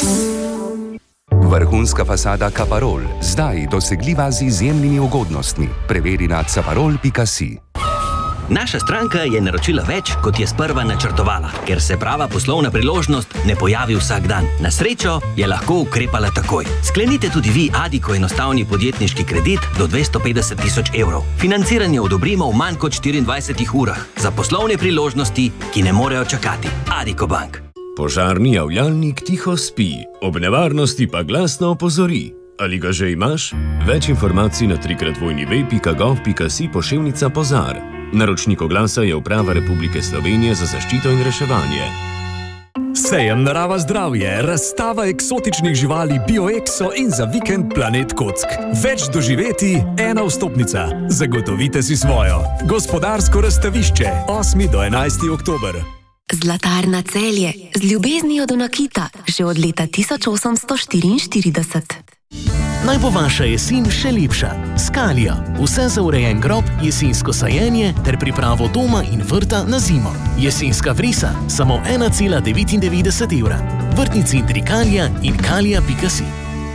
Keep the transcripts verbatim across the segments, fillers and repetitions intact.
Vrhunska fasada Caparol, zdaj dosegljiva z izjemnimi ugodnostmi. Preveri na caparol pika si. Naša stranka je naročila več, kot je sprva načrtovala, ker se prava poslovna priložnost ne pojavi vsak dan. Na srečo je lahko ukrepala takoj. Sklenite tudi vi Addiko enostavni podjetniški kredit do dvesto petdeset tisoč evrov. Financiranje odobrimo v manj kot štiriindvajsetih urah za poslovne priložnosti, ki ne morejo čakati. Addiko Bank. Požarni javljalnik tiho spi, ob nevarnosti pa glasno opozori. Ali ga že imaš? Več informacij na trikrat vojni ve pika gov pika si poševnica Pozar. Naročnik oglasa je Uprava Republike Slovenije za zaščito in reševanje. Sejem Narava zdravje, razstava eksotičnih živali BioExo in za vikend Planet Kock. Več doživeti, ena vstopnica. Zagotovite si svojo. Gospodarsko razstavišče, osmi do enajsti oktober. Zlatarna Celje, z ljubeznijo do nakita, že od leta tisoč osemsto štiriinštirideset. Naj bo vaša jesen še lepša. Skalija. Vse za urejen grob, jesensko sajenje ter pripravo doma in vrta na zimo. Jesenska vrisa, samo ena cela devetindevetdeset evra. Vrtni centri Kalija in kalija pika si.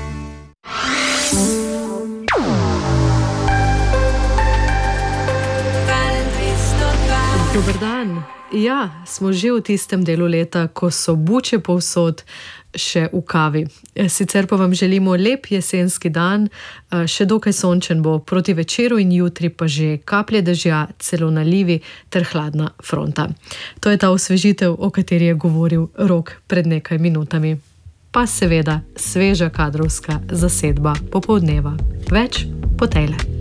Dober dan. Ja, smo že v tistem delu leta, ko so buče povsod, še v kavi. Sicer pa vam želimo lep jesenski dan, še dokaj sončen bo proti večeru in jutri pa že kaplje dežja, celo nalivi ter hladna fronta. To je ta osvežitev, o kateri je govoril Rok pred nekaj minutami. Pa seveda sveža kadrovska zasedba popoldneva. Več po tejle.